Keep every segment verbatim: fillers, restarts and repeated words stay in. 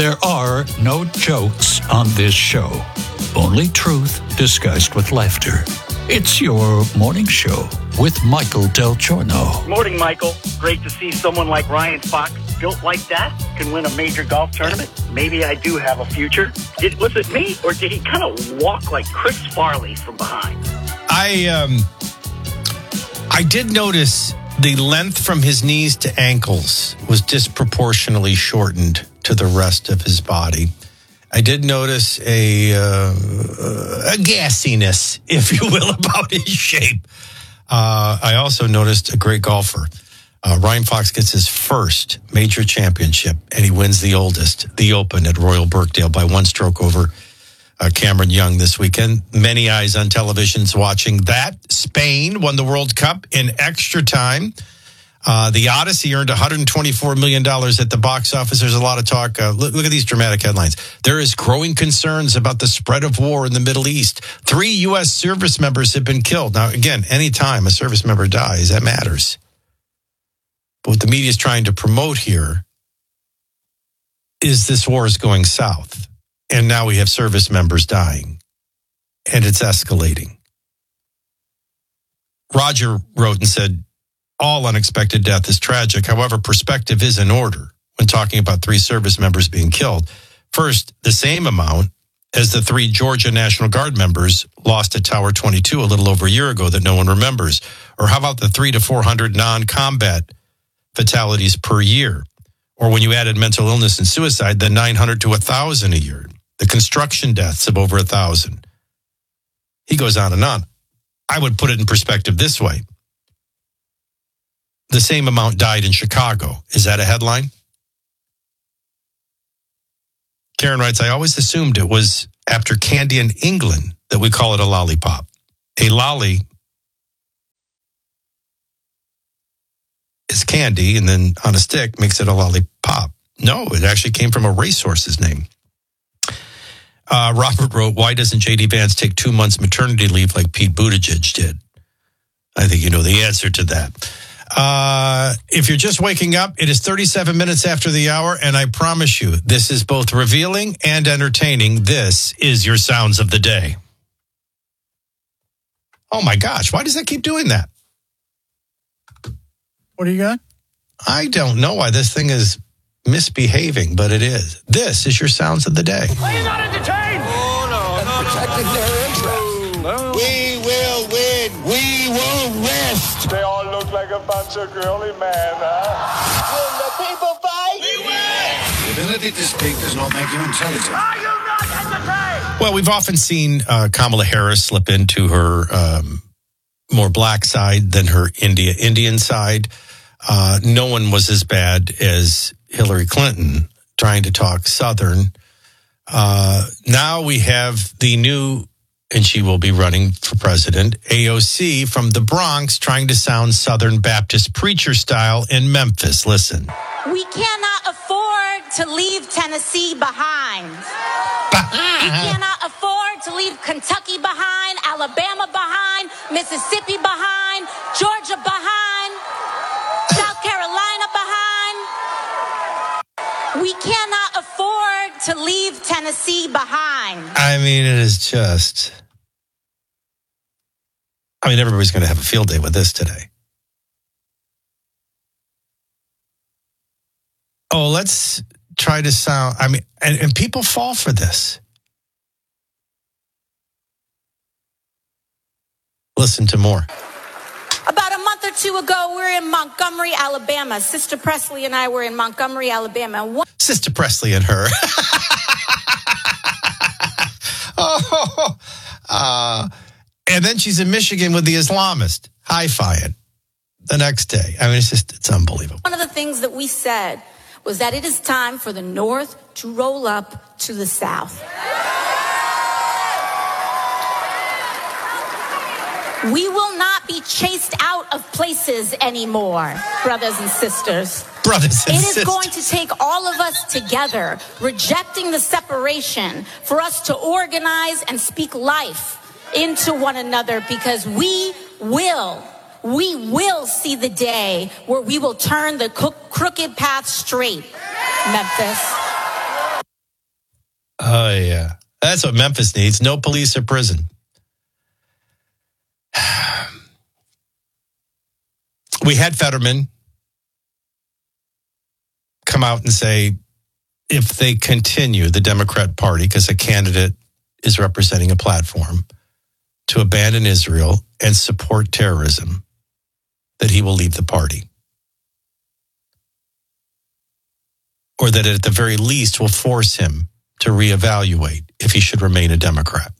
There are no jokes on this show, only truth disguised with laughter. It's your morning show with Michael Del Giorno. Morning, Michael. Great to see someone like Ryan Fox built like that can win a major golf tournament. Maybe I do have a future. Did, was it me, or did he kind of walk like Chris Farley from behind? I um, I did notice the length from his knees to ankles was disproportionately shortened to the rest of his body. I did notice a, uh, a gassiness, if you will, about his shape. Uh, I also noticed a great golfer. Uh, Ryan Fox gets his first major championship, and he wins the oldest, the Open at Royal Birkdale, by one stroke over uh, Cameron Young this weekend. Many eyes on televisions watching that. Spain won the World Cup in extra time. Uh, the Odyssey earned one hundred twenty-four million dollars at the box office. There's a lot of talk. Uh, look, look at these dramatic headlines. There is growing concerns about the spread of war in the Middle East. Three U S service members have been killed. Now, again, anytime a service member dies, that matters. But what the media is trying to promote here is this war is going south. And now we have service members dying. And it's escalating. Roger wrote and said, all unexpected death is tragic. However, perspective is in order when talking about three service members being killed. First, the same amount as the three Georgia National Guard members lost at Tower twenty-two a little over a year ago that no one remembers. Or how about the three to four hundred non-combat fatalities per year? Or when you added mental illness and suicide, then nine hundred to one thousand a year. The construction deaths of over one thousand. He goes on and on. I would put it in perspective this way. The same amount died in Chicago. Is that a headline? Karen writes, I always assumed it was after candy in England that we call it a lollipop. A lolly is candy, and then on a stick makes it a lollipop. No, it actually came from a racehorse's name. Uh, Robert wrote, why doesn't J D Vance take two months maternity leave like Pete Buttigieg did? I think you know the answer to that. Uh, if you're just waking up, it is thirty-seven minutes after the hour, and I promise you, this is both revealing and entertaining. This is your Sounds of the Day. Oh my gosh, why does that keep doing that? What do you got? I don't know why this thing is misbehaving, but it is. This is your Sounds of the Day. Are you not entertained? Oh, no, no. Protecting their interests. No. We will win. We won't rest. They all look like a bunch of girly men, huh? Will the people fight? We win. The ability to speak does not make you intelligent. Are you not entertained? Well, we've often seen uh, Kamala Harris slip into her um, more black side than her India Indian side. Uh, no one was as bad as Hillary Clinton trying to talk Southern. Uh, now we have the new, and she will be running for president, A O C from the Bronx trying to sound Southern Baptist preacher style in Memphis. Listen. We cannot afford to leave Tennessee behind. We cannot afford to leave Kentucky behind, Alabama behind, Mississippi behind, Georgia behind, South Carolina behind. We cannot afford to leave Tennessee behind. I mean, it is just... I mean, everybody's going to have a field day with this today. Oh, let's try to sound... I mean, and, and people fall for this. Listen to more. About a month or two ago, we were in Montgomery, Alabama. Sister Presley and I were in Montgomery, Alabama. One- Sister Presley and her. oh, uh, and then she's in Michigan with the Islamist, hi-fiing the next day. I mean, it's just, it's unbelievable. One of the things that we said was that it is time for the North to roll up to the South. We will not be chased out of places anymore, brothers and sisters. Brothers and It sisters. is going to take all of us together, rejecting the separation, for us to organize and speak life into one another, because we will, we will see the day where we will turn the co- crooked path straight, Memphis. Oh, yeah. That's what Memphis needs. No police or prison. We had Fetterman come out and say, if they continue, the Democrat Party, because a candidate is representing a platform, to abandon Israel and support terrorism, that he will leave the party. Or that at the very least will force him to reevaluate if he should remain a Democrat.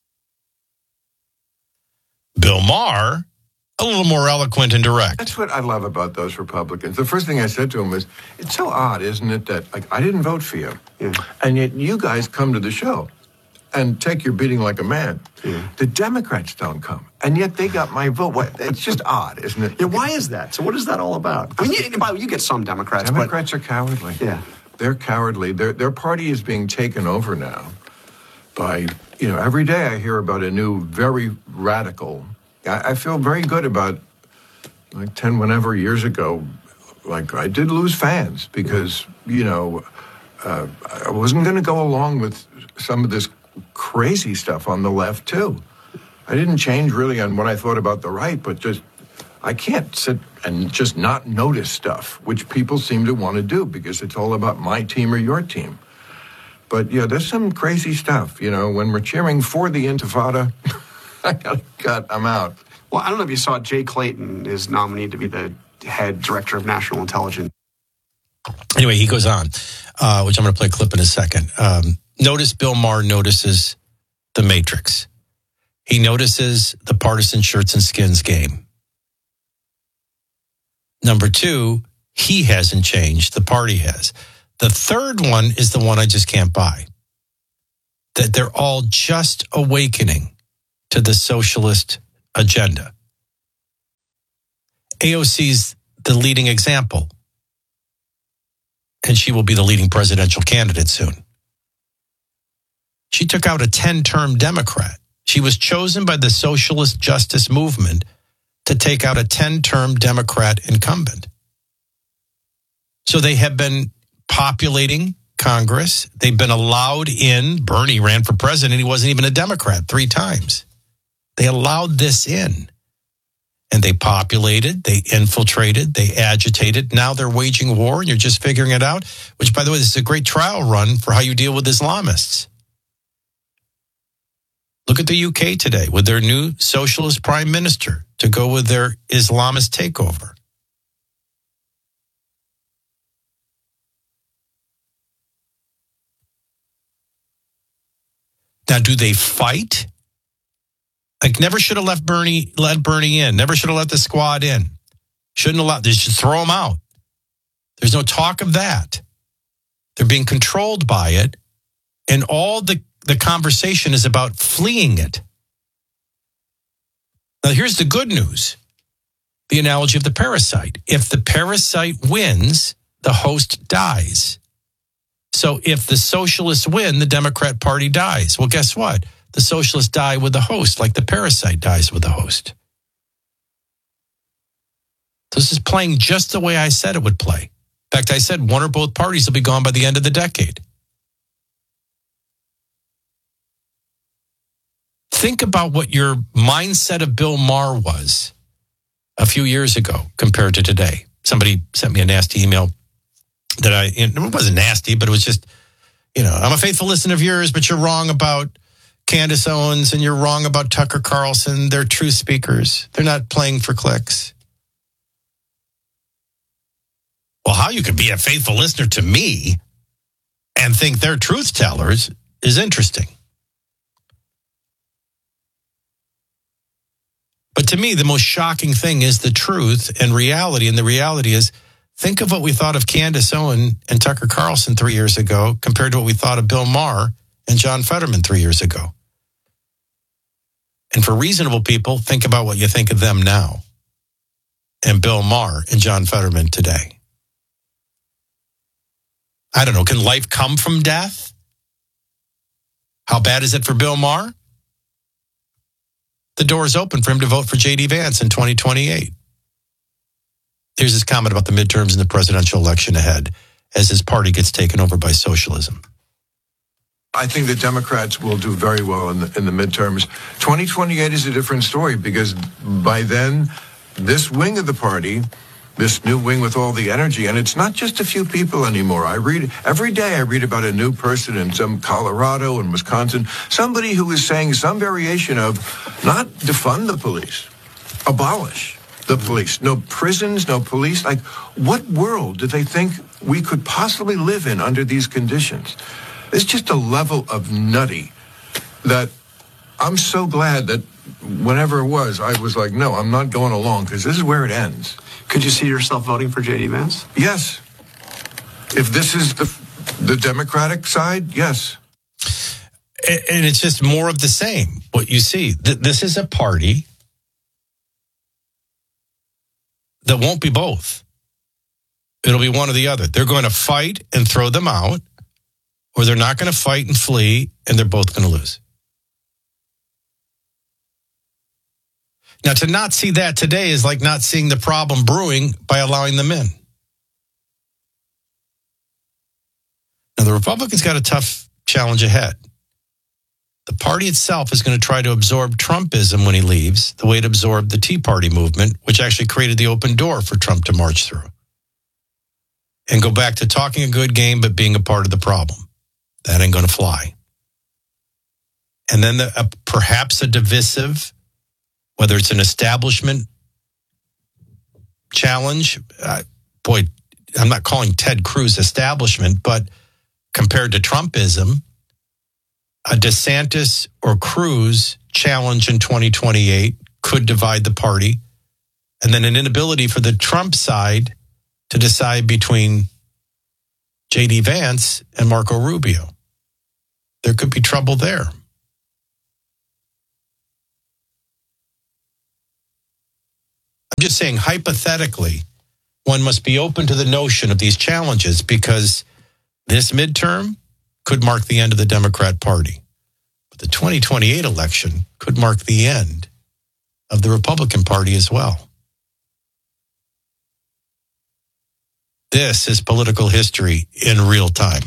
Bill Maher, a little more eloquent and direct. That's what I love about those Republicans. The first thing I said to him was, it's so odd, isn't it, that like I didn't vote for you, yeah. and yet you guys come to the show and take your beating like a man. Yeah. The Democrats don't come, and yet they got my vote. What, it's just odd, isn't it? Yeah, why is that? So what is that all about? I mean, you, you get some Democrats. Democrats but, are cowardly. Yeah. They're cowardly. Their their party is being taken over now by, you know, every day I hear about a new, very radical. I, I feel very good about, like ten, whenever years ago, like I did lose fans because, you know, uh, I wasn't going to go along with some of this crazy stuff on the left, too. I didn't change really on what I thought about the right, but just, I can't sit and just not notice stuff, which people seem to want to do because it's all about my team or your team. But, yeah, there's some crazy stuff, you know, when we're cheering for the Intifada, I gotta cut, I'm out. Well, I don't know if you saw Jay Clayton is nominated to be the head director of national intelligence. Anyway, he goes on, uh, which I'm going to play a clip in a second. Um, notice Bill Maher notices the Matrix. He notices the partisan shirts and skins game. Number two, he hasn't changed. The party has. The third one is the one I just can't buy. That they're all just awakening to the socialist agenda. A O C's the leading example. And she will be the leading presidential candidate soon. She took out a ten-term Democrat. She was chosen by the socialist justice movement to take out a ten-term Democrat incumbent. So they have been populating Congress. They've been allowed in. Bernie ran for president. He wasn't even a Democrat three times. They allowed this in. And they populated, they infiltrated, they agitated. Now they're waging war and you're just figuring it out. Which, by the way, this is a great trial run for how you deal with Islamists. Look at the U K today with their new socialist prime minister to go with their Islamist takeover. Now, do they fight? Like, never should have left Bernie, let Bernie in. Never should have let the squad in. Shouldn't have allowed, they should throw him out. There's no talk of that. They're being controlled by it. And all the, the conversation is about fleeing it. Now, here's the good news. The analogy of the parasite. If the parasite wins, the host dies. So if the socialists win, the Democrat Party dies. Well, guess what? The socialists die with the host, like the parasite dies with the host. This is playing just the way I said it would play. In fact, I said one or both parties will be gone by the end of the decade. Think about what your mindset of Bill Maher was a few years ago compared to today. Somebody sent me a nasty email that I, it wasn't nasty, but it was just, you know, I'm a faithful listener of yours, but you're wrong about Candace Owens and you're wrong about Tucker Carlson. They're truth speakers. They're not playing for clicks. Well, how you could be a faithful listener to me and think they're truth tellers is interesting. But to me, the most shocking thing is the truth and reality. And the reality is, think of what we thought of Candace Owens and Tucker Carlson three years ago compared to what we thought of Bill Maher and John Fetterman three years ago. And for reasonable people, think about what you think of them now. And Bill Maher and John Fetterman today. I don't know, can life come from death? How bad is it for Bill Maher? The door is open for him to vote for J D Vance in twenty twenty-eight. Here's his comment about the midterms and the presidential election ahead as his party gets taken over by socialism. I think the Democrats will do very well in the, in the midterms. twenty twenty-eight is a different story because by then, this wing of the party, this new wing with all the energy, and it's not just a few people anymore. I read, every day I read about a new person in some Colorado and Wisconsin, somebody who is saying some variation of not defund the police, abolish the police. No prisons, no police. Like, what world do they think we could possibly live in under these conditions? It's just a level of nutty that I'm so glad that whenever it was, I was like, no, I'm not going along because this is where it ends. Could you see yourself voting for J D Vance? Yes. If this is the the Democratic side, yes. And it's just more of the same, what you see. This is a party that won't be both. It'll be one or the other. They're going to fight and throw them out, or they're not going to fight and flee, and they're both going to lose. Now, to not see that today is like not seeing the problem brewing by allowing them in. Now, the Republicans got a tough challenge ahead. The party itself is going to try to absorb Trumpism when he leaves, the way it absorbed the Tea Party movement, which actually created the open door for Trump to march through. And go back to talking a good game, but being a part of the problem. That ain't going to fly. And then the, uh, perhaps a divisive, whether it's an establishment challenge. Uh, boy, I'm not calling Ted Cruz establishment, but compared to Trumpism, a DeSantis or Cruz challenge in twenty twenty-eight could divide the party. And then an inability for the Trump side to decide between J D Vance and Marco Rubio. There could be trouble there. I'm just saying, hypothetically, one must be open to the notion of these challenges because this midterm could mark the end of the Democrat Party. But the twenty twenty-eight election could mark the end of the Republican Party as well. This is political history in real time.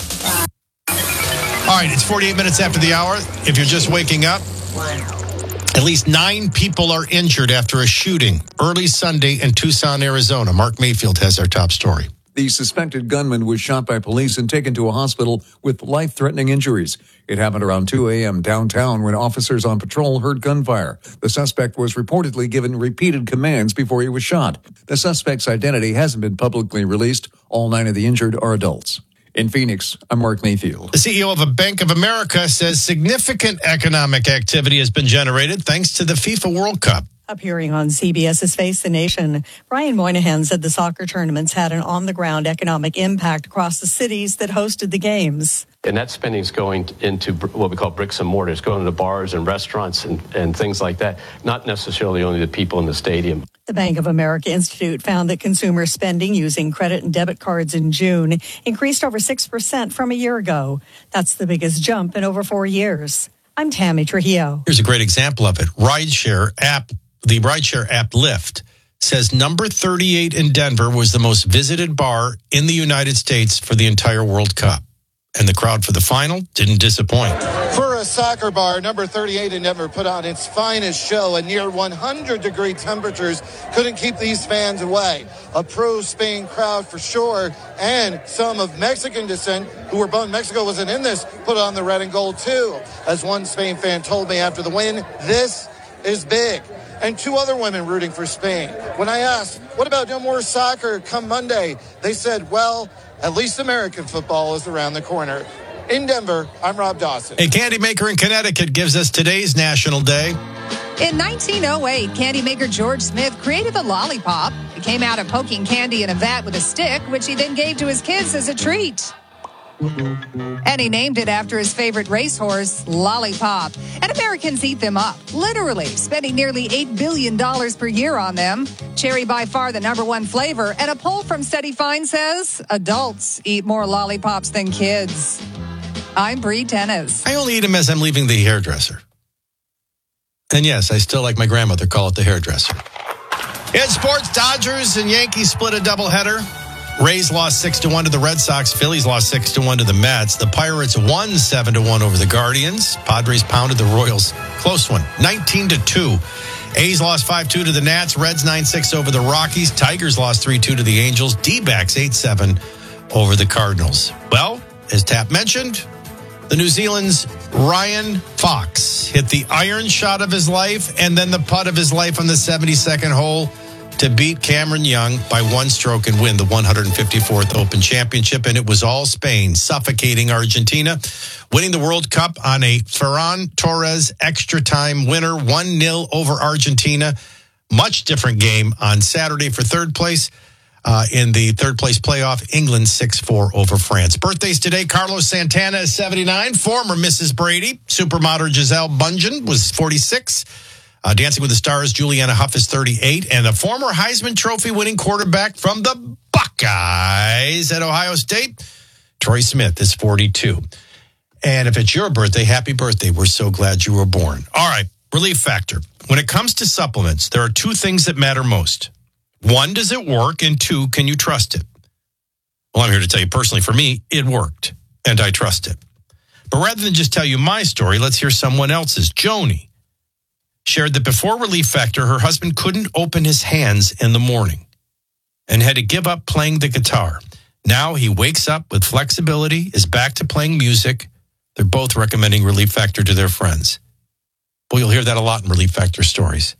All right, it's forty-eight minutes after the hour. If you're just waking up, at least nine people are injured after a shooting early Sunday in Tucson, Arizona. Mark Mayfield has our top story. The suspected gunman was shot by police and taken to a hospital with life-threatening injuries. It happened around two a.m. downtown when officers on patrol heard gunfire. The suspect was reportedly given repeated commands before he was shot. The suspect's identity hasn't been publicly released. All nine of the injured are adults. In Phoenix, I'm Mark Mayfield. The C E O of a Bank of America says significant economic activity has been generated thanks to the FIFA World Cup. Appearing on CBS's Face the Nation, Brian Moynihan said the soccer tournaments had an on-the-ground economic impact across the cities that hosted the games. And that spending is going into what we call bricks and mortars, going to bars and restaurants and, and things like that, not necessarily only the people in the stadium. The Bank of America Institute found that consumer spending using credit and debit cards in June increased over six percent from a year ago. That's the biggest jump in over four years. I'm Tammy Trujillo. Here's a great example of it. Rideshare app, the rideshare app Lyft, says number thirty-eight in Denver was the most visited bar in the United States for the entire World Cup. And the crowd for the final didn't disappoint. For a soccer bar, number thirty-eight in Denver put on its finest show, and near one hundred degree temperatures couldn't keep these fans away. A pro-Spain crowd for sure, and some of Mexican descent who were bummed Mexico wasn't in this put on the red and gold too. As one Spain fan told me after the win, this is big. And two other women rooting for Spain. When I asked, what about no more soccer come Monday? They said, well, at least American football is around the corner. In Denver, I'm Rob Dawson. A candy maker in Connecticut gives us today's National Day. In nineteen oh eight, candy maker George Smith created the lollipop. It came out of poking candy in a vat with a stick, which he then gave to his kids as a treat. And he named it after his favorite racehorse, Lollipop. And Americans eat them up, literally, spending nearly eight billion dollars per year on them. Cherry by far the number one flavor. And a poll from Steady Fine says adults eat more lollipops than kids. I'm Bree Tennis. I only eat them as I'm leaving the hairdresser. And yes, I still, like my grandmother, call it the hairdresser. In sports, Dodgers and Yankees split a doubleheader. Rays lost six to one to the Red Sox. Phillies lost six to one to the Mets. The Pirates won seven to one over the Guardians. Padres pounded the Royals. Close one, nineteen to two. A's lost five two to the Nats. Reds nine six over the Rockies. Tigers lost three two to the Angels. D-backs eight seven over the Cardinals. Well, as Tap mentioned, the New Zealand's Ryan Fox hit the iron shot of his life and then the putt of his life on the seventy-second hole to beat Cameron Young by one stroke and win the one hundred fifty-fourth Open Championship. And it was all Spain, suffocating Argentina, winning the World Cup on a Ferran Torres extra time winner, one nil over Argentina. Much different game on Saturday for third place. Uh, in the third place playoff, England six four over France. Birthdays today, Carlos Santana is seventy-nine. Former Missus Brady, supermodel Giselle Bundchen was forty-six. Uh, Dancing with the Stars, Juliana Huff is thirty-eight. And a former Heisman Trophy winning quarterback from the Buckeyes at Ohio State, Troy Smith is forty-two. And if it's your birthday, happy birthday. We're so glad you were born. All right, Relief Factor. When it comes to supplements, there are two things that matter most. One, does it work? And two, can you trust it? Well, I'm here to tell you personally, for me, it worked, and I trust it. But rather than just tell you my story, let's hear someone else's. Joni shared that before Relief Factor, her husband couldn't open his hands in the morning and had to give up playing the guitar. Now he wakes up with flexibility, is back to playing music. They're both recommending Relief Factor to their friends. Well, you'll hear that a lot in Relief Factor stories.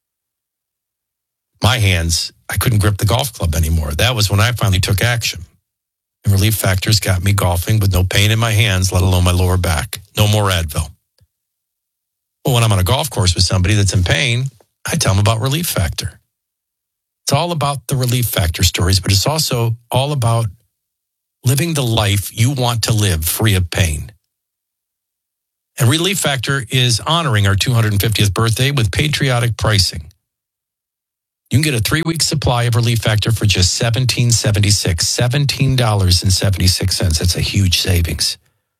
My hands, I couldn't grip the golf club anymore. That was when I finally took action. And Relief Factor's got me golfing with no pain in my hands, let alone my lower back. No more Advil. Well, when I'm on a golf course with somebody that's in pain, I tell them about Relief Factor. It's all about the Relief Factor stories, but it's also all about living the life you want to live free of pain. And Relief Factor is honoring our two hundred fiftieth birthday with patriotic pricing. You can get a three-week supply of Relief Factor for just seventeen dollars and seventy-six cents. seventeen dollars and seventy-six cents. That's a huge savings.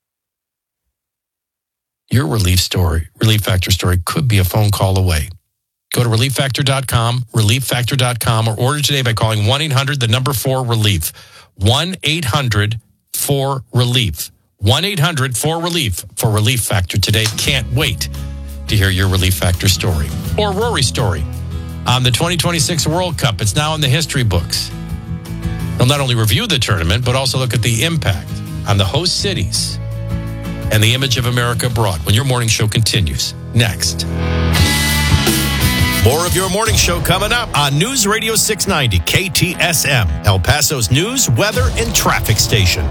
Your relief story, Relief Factor story could be a phone call away. Go to relief factor dot com, relief factor dot com, or order today by calling one eight hundred, the number four, relief. one eight hundred four relief. one eight hundred four relief for Relief Factor today. Can't wait to hear your Relief Factor story. Or Rory's story on the twenty twenty-six World Cup. It's now in the history books. They'll not only review the tournament, but also look at the impact on the host cities and the image of America abroad when your morning show continues. Next. More of your morning show coming up on News Radio six ninety K T S M, El Paso's news, weather, and traffic station.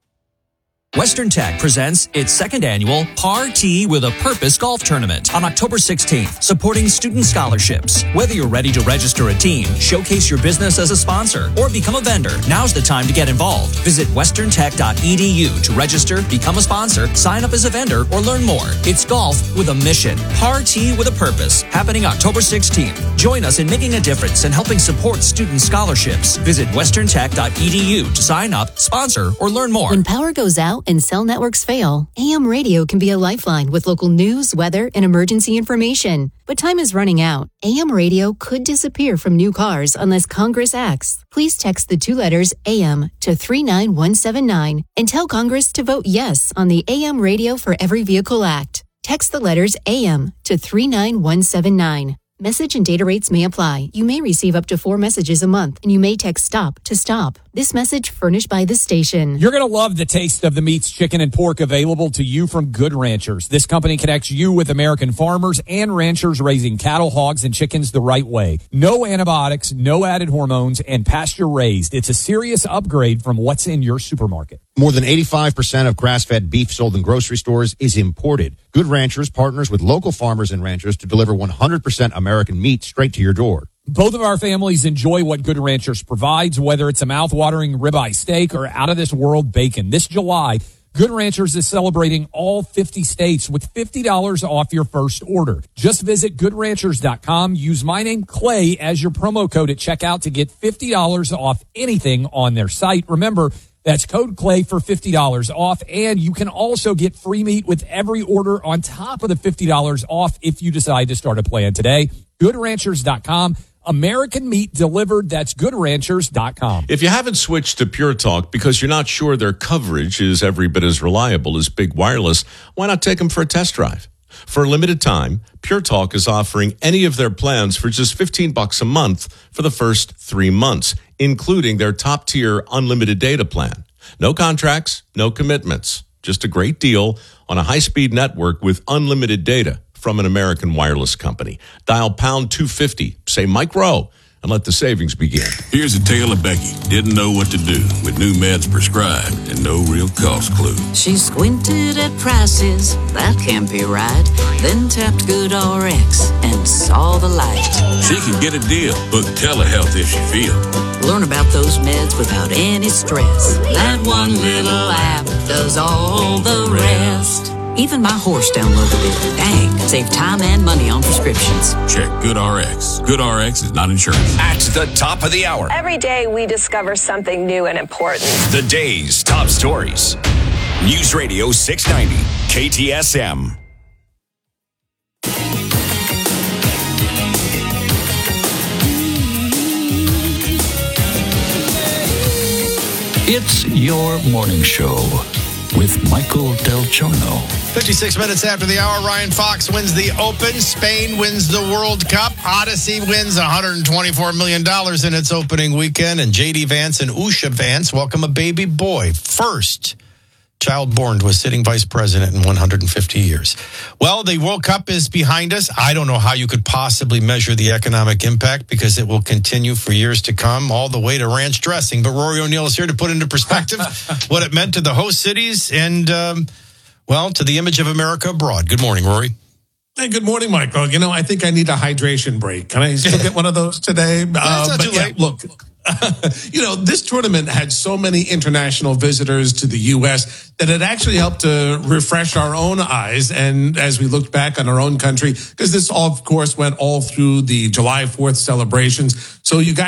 Western Tech presents its second annual Party with a Purpose golf tournament on October sixteenth, supporting student scholarships. Whether you're ready to register a team, showcase your business as a sponsor, or become a vendor, now's the time to get involved. Visit western tech dot e d u to register, become a sponsor, sign up as a vendor, or learn more. It's golf with a mission. Party with a Purpose, happening October sixteenth. Join us in making a difference and helping support student scholarships. Visit western tech dot e d u to sign up, sponsor, or learn more. When power goes out and cell networks fail, A M radio can be a lifeline with local news, weather, and emergency information. But time is running out. A M radio could disappear from new cars unless Congress acts. Please text the two letters A M to three nine one seven nine and tell Congress to vote yes on the A M Radio for Every Vehicle Act. Text the letters A M to three nine one seven nine. Message and data rates may apply. You may receive up to four messages a month, and you may text STOP to stop. This message furnished by the station. You're going to love the taste of the meats, chicken, and pork available to you from Good Ranchers. This company connects you with American farmers and ranchers raising cattle, hogs, and chickens the right way. No antibiotics, no added hormones, and pasture raised. It's a serious upgrade from what's in your supermarket. More than eighty-five percent of grass-fed beef sold in grocery stores is imported. Good Ranchers partners with local farmers and ranchers to deliver one hundred percent American meat straight to your door. Both of our families enjoy what Good Ranchers provides, whether it's a mouth-watering ribeye steak or out-of-this-world bacon. This July, Good Ranchers is celebrating all fifty states with fifty dollars off your first order. Just visit good ranchers dot com. Use my name, Clay, as your promo code at checkout to get fifty dollars off anything on their site. Remember, that's code Clay for fifty dollars off, and you can also get free meat with every order on top of the fifty dollars off if you decide to start a plan today. good ranchers dot com. American meat delivered. That's good ranchers dot com. If you haven't switched to Pure Talk because you're not sure their coverage is every bit as reliable as Big Wireless, why not take them for a test drive? For a limited time, Pure Talk is offering any of their plans for just fifteen bucks a month for the first three months, including their top-tier unlimited data plan. No contracts, no commitments. Just a great deal on a high-speed network with unlimited data from an American wireless company. Dial pound two fifty, say Mike Rowe, and let the savings begin. Here's a tale of Becky. Didn't know what to do with new meds prescribed and no real cost clue. She squinted at prices, that can't be right. Then tapped GoodRx and saw the light. She can get a deal. Book telehealth if she feels. Learn about those meds without any stress. That one little app does all the rest. Even my horse downloaded it. Dang, save time and money on prescriptions. Check GoodRx. GoodRx is not insurance. At the top of the hour. Every day we discover something new and important. The day's top stories. News Radio six ninety, K T S M. It's your morning show with Michael Del Giorno. fifty-six minutes after the hour, Ryan Fox wins the Open. Spain wins the World Cup. Odyssey wins one hundred twenty-four million dollars in its opening weekend. And J D Vance and Usha Vance welcome a baby boy. First child born to a sitting vice president in one hundred fifty years. Well, the World Cup is behind us. I don't know how you could possibly measure the economic impact because it will continue for years to come, all the way to ranch dressing. But Rory O'Neill is here to put into perspective what it meant to the host cities and, um, well, to the image of America abroad. Good morning, Rory. Hey, good morning, Michael. You know, I think I need a hydration break. Can I still get one of those today? No, uh, it's not but too yeah, late. look, you know, this tournament had so many international visitors to the U S that it actually helped to refresh our own eyes. And as we looked back on our own country, because this all, of course, went all through the July fourth celebrations. So you guys